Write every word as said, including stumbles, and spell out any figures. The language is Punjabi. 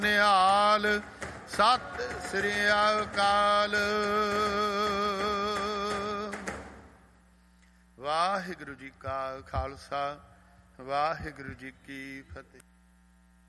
ਨਿਹਾਲ ਸਤਿ ਸ੍ਰੀ ਅਕਾਲ। ਵਾਹਿਗੁਰੂ ਜੀ ਕਾ ਖਾਲਸਾ, ਵਾਹਿਗੁਰੂ ਜੀ ਕੀ ਫਤਿਹ।